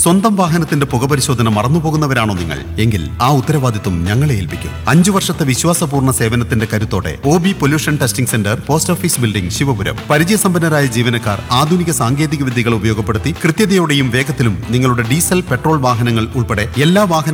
സ്വന്തം വാഹനത്തിന്റെ പുകപരിശോധന മറന്നുപോകുന്നവരാണോ നിങ്ങൾ? എങ്കിൽ ആ ഉത്തരവാദിത്വം ഞങ്ങളെ ഏൽപ്പിക്കും. 5 വർഷത്തെ വിശ്വാസപൂർണ്ണ സേവനത്തിന്റെ കരുത്തോടെ OB pollution testing centre, post office building, Sivapuram. പരിചയസമ്പന്നരായ ജീവനക്കാർ ആധുനിക സാങ്കേതിക വിദ്യകൾ ഉപയോഗപ്പെടുത്തി കൃത്യതയോടെയും വേഗത്തിലും നിങ്ങളുടെ ഡീസൽ, പെട്രോൾ വാഹനങ്ങൾ ഉൾപ്പെടെ എല്ലാ വാഹന